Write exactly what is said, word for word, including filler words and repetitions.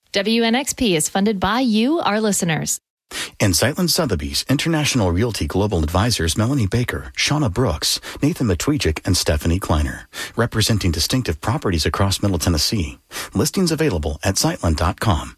W N X P is funded by you, our listeners. And Sightland Sotheby's International Realty Global Advisors Melanie Baker, Shauna Brooks, Nathan Matwijcik, and Stephanie Kleiner, representing distinctive properties across Middle Tennessee. Listings available at sightland dot com.